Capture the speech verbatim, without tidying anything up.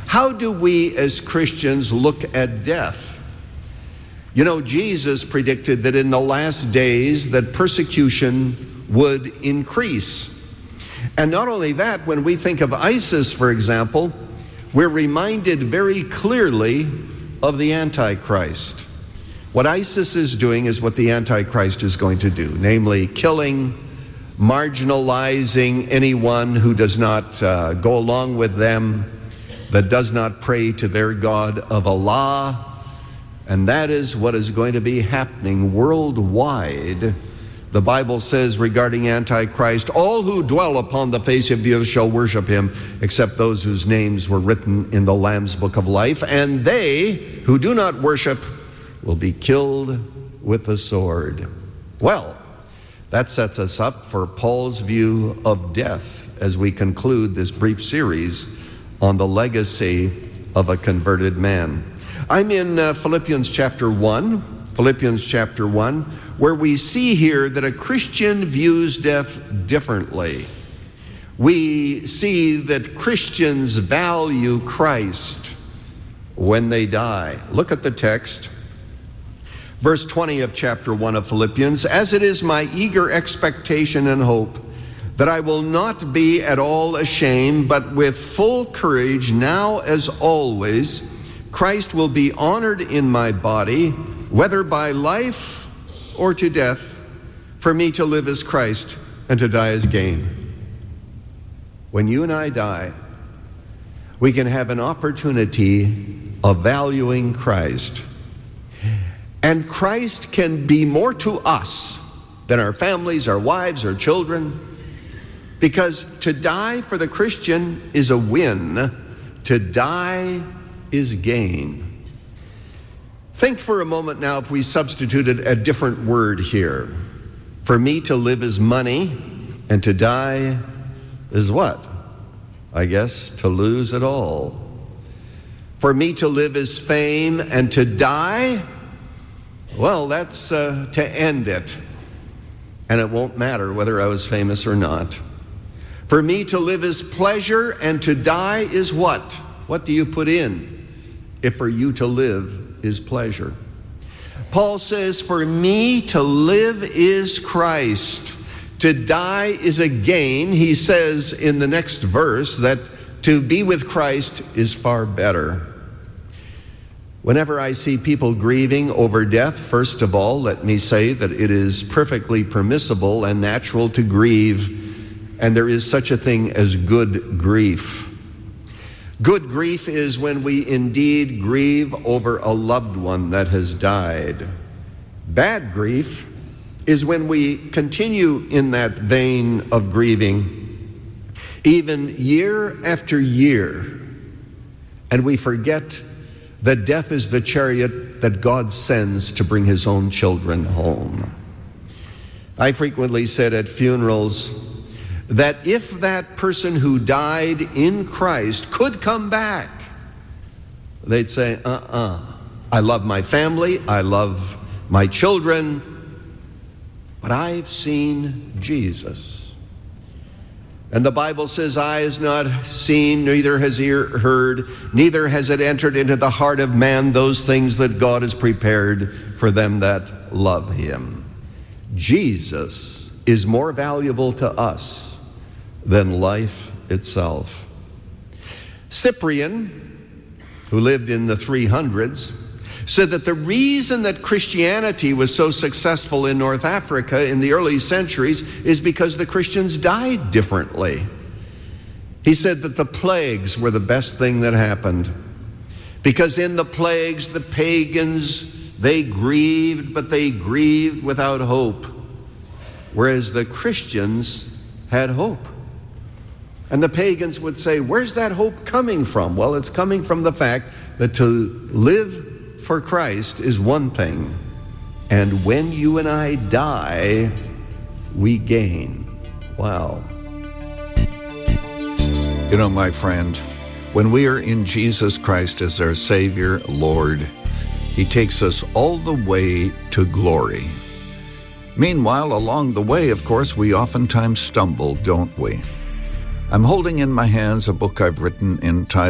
How do we as Christians look at death? You know, Jesus predicted that in the last days that persecution would increase. And not only that, when we think of ISIS, for example, we're reminded very clearly of the Antichrist. What ISIS is doing is what the Antichrist is going to do, namely killing, marginalizing anyone who does not uh, go along with them, that does not pray to their God of Allah. And that is what is going to be happening worldwide. The Bible says regarding Antichrist, all who dwell upon the face of the earth shall worship him, except those whose names were written in the Lamb's book of life. And they who do not worship will be killed with the sword. Well, that sets us up for Paul's view of death as we conclude this brief series on the legacy of a converted man. I'm in uh, Philippians chapter one, Philippians chapter one, where we see here that a Christian views death differently. We see that Christians value Christ when they die. Look at the text. Verse twenty of chapter one of Philippians, as it is my eager expectation and hope that I will not be at all ashamed, but with full courage, now as always, Christ will be honored in my body, whether by life or to death. For me to live as Christ and to die as gain. When you and I die, we can have an opportunity of valuing Christ. And Christ can be more to us than our families, our wives, our children, because to die for the Christian is a win. To die is gain. Think for a moment now if we substituted a different word here. For me to live is money, and to die is what? I guess to lose it all. For me to live is fame, and to die, well, that's uh, to end it. And it won't matter whether I was famous or not. For me to live is pleasure, and to die is what? What do you put in if for you to live is pleasure? Paul says, for me to live is Christ. To die is a gain. He says in the next verse that to be with Christ is far better. Whenever I see people grieving over death, first of all, let me say that it is perfectly permissible and natural to grieve, and there is such a thing as good grief. Good grief is when we indeed grieve over a loved one that has died. Bad grief is when we continue in that vein of grieving, even year after year, and we forget that death is the chariot that God sends to bring his own children home. I frequently said at funerals that if that person who died in Christ could come back, they'd say, uh-uh, I love my family, I love my children, but I've seen Jesus. And the Bible says, eye has not seen, neither has ear heard, neither has it entered into the heart of man those things that God has prepared for them that love him. Jesus is more valuable to us than life itself. Cyprian, who lived in the three hundreds, said that the reason that Christianity was so successful in North Africa in the early centuries is because the Christians died differently. He said that the plagues were the best thing that happened, because in the plagues, the pagans, they grieved, but they grieved without hope, whereas the Christians had hope. And the pagans would say, where's that hope coming from? Well, it's coming from the fact that to live for Christ is one thing, and when you and I die, we gain. Wow. You know, my friend, when we are in Jesus Christ as our Savior, Lord, he takes us all the way to glory. Meanwhile, along the way, of course, we oftentimes stumble, don't we? I'm holding in my hands a book I've written entitled